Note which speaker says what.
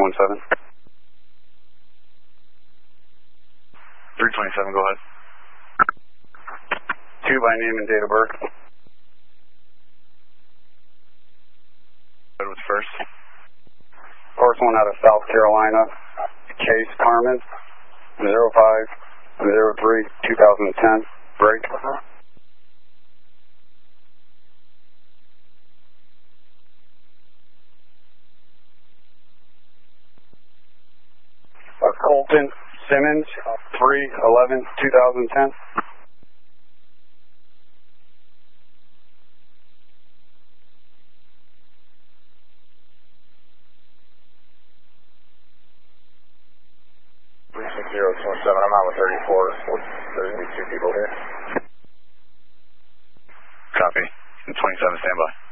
Speaker 1: 327.
Speaker 2: 327, go ahead.
Speaker 1: 2 by name and date of birth.
Speaker 2: What was first?
Speaker 1: First one out of South Carolina, Case Carmen, 0503-2010, break. Colton Simmons, 3/11/2010.
Speaker 2: I'm out with 34. There's going to be 2 people here. Copy. 27, stand by.